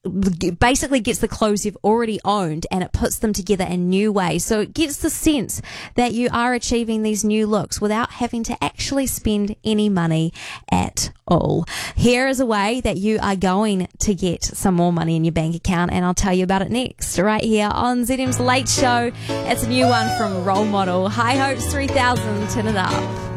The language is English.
basically gets the clothes you've already owned and it puts them together in new ways. So it gets the sense that you are achieving these new looks without having to actually spend any money at all. Here is a way that you are going to get some more money in your bank account, and I'll tell you about it next, right here on ZM's Late Show. It's a new one from Role Model. High Hopes 3000, turn it up.